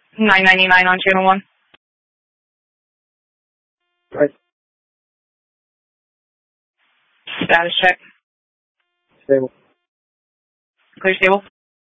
999 on channel 1. Right. Status check. Stable. Clear, stable.